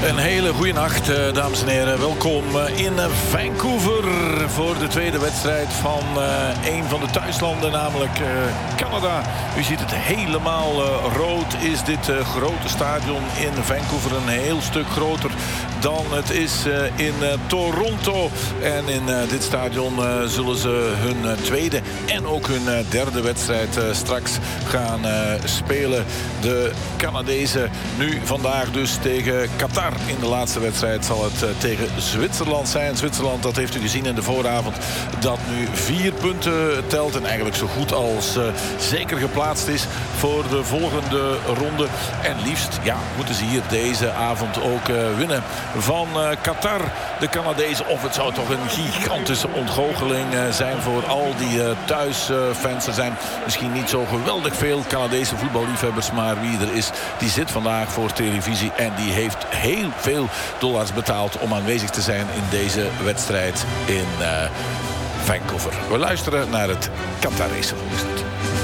Een hele goede nacht, dames en heren. Welkom in Vancouver voor de tweede wedstrijd van een van de thuislanden, namelijk Canada. U ziet het helemaal rood. Is dit grote stadion in Vancouver een heel stuk groter dan het is in Toronto. En in dit stadion zullen ze hun tweede en ook hun derde wedstrijd straks gaan spelen. De Canadezen nu vandaag dus tegen Qatar. In de laatste wedstrijd zal het tegen Zwitserland zijn. Zwitserland, dat heeft u gezien in de vooravond, dat nu 4 punten telt en eigenlijk zo goed als zeker geplaatst is voor de volgende ronde. En liefst moeten ze hier deze avond ook winnen van Qatar. De Canadezen, of het zou toch een gigantische ontgoocheling zijn voor al die thuisfans. Er zijn misschien niet zo geweldig veel Canadese voetballiefhebbers, maar wie er is, die zit vandaag voor televisie en die heeft heel veel dollars betaald om aanwezig te zijn in deze wedstrijd in Vancouver. We luisteren naar het Qatarese volkslied.